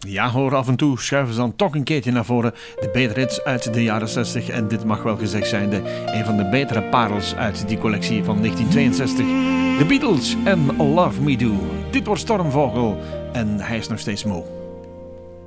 Ja hoor, af en toe schuiven ze dan toch een keertje naar voren. De betere hits uit de jaren 60 en dit mag wel gezegd zijn een van de betere parels uit die collectie van 1962. The Beatles en Love Me Do. Dit wordt Stormvogel en hij is nog steeds moe.